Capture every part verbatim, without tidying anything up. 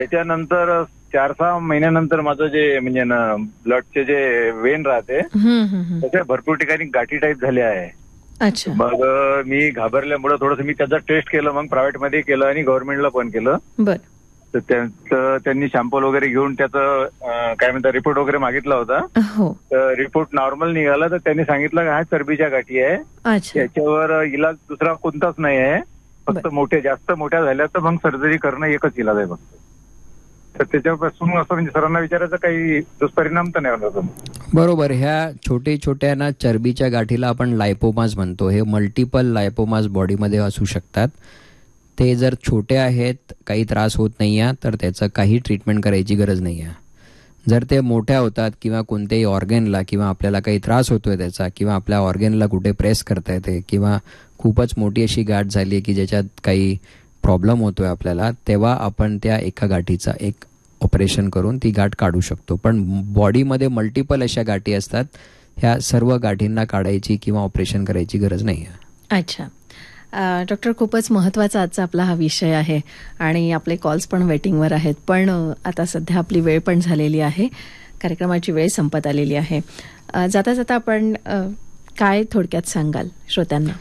त्याच्यानंतर चार सहा महिन्यानंतर माझं जे म्हणजे ना ब्लडचे जे वेन राहते हम्म, हम्म, हम्म. त्याच्या भरपूर ठिकाणी गाठी टाईप झाले आहे. अच्छा. मग अ, मी घाबरल्यामुळे थोडंसं मी त्याचा टेस्ट केलं, मग प्रायव्हेट मध्ये केलं आणि गव्हर्नमेंटला पण केलं. बर. तर त्यांचं त्यांनी सॅम्पल वगैरे घेऊन त्याचं अ, काय म्हणतात रिपोर्ट वगैरे मागितला होता. हो. तर रिपोर्ट नॉर्मल निघाला. तर त्यांनी सांगितलं की हा चरबीच्या गाठी आहे, अच्छा. त्याच्यावर इलाज दुसरा कोणताच नाही आहे, फक्त बर. मोठे जास्त मोठ्या झाल्या तर मग सर्जरी करणं एकच इलाज आहे फक्त. तर त्याच्यापासून असं म्हणजे सरांना विचारायचं काही दुष्परिणाम तर नाही होणार. बरोबर. ह्या छोटे छोट्या ना चरबीच्या गाठीला आपण लायपोमास म्हणतो. हे मल्टिपल लायपोमास बॉडीमध्ये असू शकतात. ते जर छोटे आहेत, काही त्रास होत नाही आहे, तर त्याचं काही ट्रीटमेंट करायची गरज नाही आहे. जर ते मोठ्या होतात किंवा कोणत्याही ऑर्गेनला किंवा आपल्याला काही त्रास होतोय त्याचा किंवा आपल्या ऑर्गेनला कुठे प्रेस करता येते किंवा खूपच मोठी अशी गाठ झाली आहे की ज्याच्यात काही प्रॉब्लेम होतोय आपल्याला, तेव्हा आपण त्या एका गाठीचा एक ऑपरेशन करून ती गाठ काढू शकतो. पण बॉडीमध्ये मल्टिपल अशा गाठी असतात, ह्या सर्व गाठींना काढायची किंवा ऑपरेशन करायची गरज नाही आहे. अच्छा. डॉक्टर, खूपच महत्त्वाचा आजचा आपला हा विषय आहे आणि आपले कॉल्स पण वेटिंगवर आहेत. पण आता सध्या आपली वेळ पण झालेली आहे, कार्यक्रमाची वेळ संपत आलेली आहे. जाता जाता आपण काय थोडक्यात सांगाल श्रोत्यांना?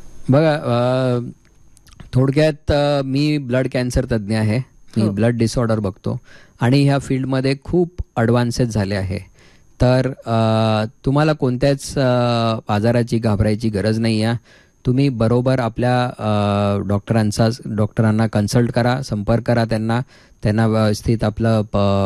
बघा, थोडक्यात मी ब्लड कॅन्सर तज्ज्ञ आहे. मी ब्लड डिसऑर्डर बघतो आणि ह्या फील्डमध्ये खूप ॲडव्हान्सेस झाले आहे. तर तुम्हाला कोणत्याच आजाराची घाबरायची गरज नाही आहे. तुम्ही बरोबर आपल्या डॉक्टरांचा डॉक्टरांना कन्सल्ट करा, संपर्क करा त्यांना त्यांना व्यवस्थित आपलं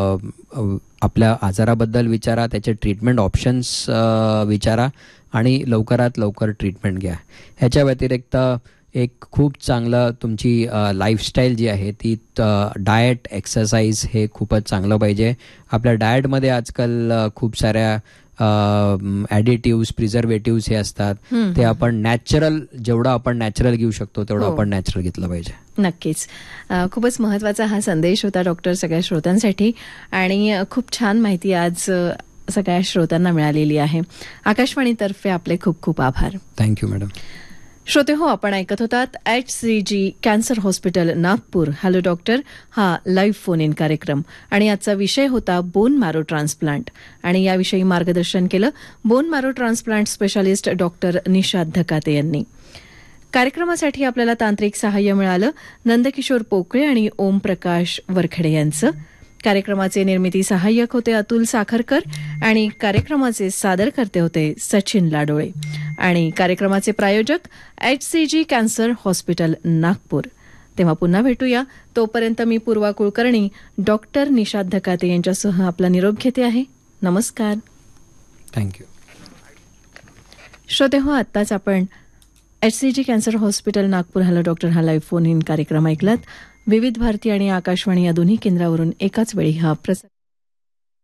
प आपल्या आजाराबद्दल विचारा, त्याचे ट्रीटमेंट ऑप्शन्स विचारा आणि लवकरात लवकर ट्रीटमेंट घ्या. ह्याच्या व्यतिरिक्त एक खूप चांगलं तुमची लाईफस्टाईल जी आहे ती डाएट, एक्सरसाइज हे खूपच चांगलं पाहिजे. आपल्या डाएटमध्ये आजकाल खूप साऱ्या ॲडिटिव्स, प्रिझर्वेटिव्स हे असतात, ते आपण नॅचरल, जेवढं आपण नॅचरल घेऊ शकतो तेवढं आपण नॅचरल घेतलं पाहिजे. नक्कीच. खूपच महत्त्वाचा हा संदेश होता डॉक्टर सगळ्या श्रोत्यांसाठी आणि खूप छान माहिती आज सगळ्या श्रोत्यांना मिळालेली आहे. आकाशवाणीतर्फे आपले खूप खूप आभार. Thank you madam. श्रोते हो, आपण ऐकत होतात एच सी जी cancer hospital Nagpur hello doctor हा लाईव्ह फोन इन कार्यक्रम आणि आजचा विषय होता बोन मॅरो ट्रान्सप्लांट आणि याविषयी मार्गदर्शन केलं bone marrow transplant specialist doctor Nishad Dhakate यांनी. कार्यक्रमासाठी आपल्याला तांत्रिक सहाय्य मिळालं नंदकिशोर पोकळे आणि ओमप्रकाश वरखडे यांचं. कार्यक्रमाचे निर्मिती सहाय्यक होते अतुल साखरकर आणि कार्यक्रमाचे सादरकर्ते होते सचिन लाडोळे आणि कार्यक्रमाचे प्रायोजक एच सी जी कॅन्सर हॉस्पिटल नागपूर. तेव्हा पुन्हा भेटूया. तोपर्यंत मी पूर्वा कुलकर्णी डॉक्टर निशाद धकाते यांच्यासह आपला निरोप घेते आहे. नमस्कार. थँक्यू. श्रोते हो, आत्ताच आपण एच सी जी cancer hospital Nagpur hello doctor हा लाईव्ह फोन इन कार्यक्रम ऐकलात. विविध भारती आणि आकाशवाणी या दोन्ही केंद्रावरून एकाच वेळी हा प्रसार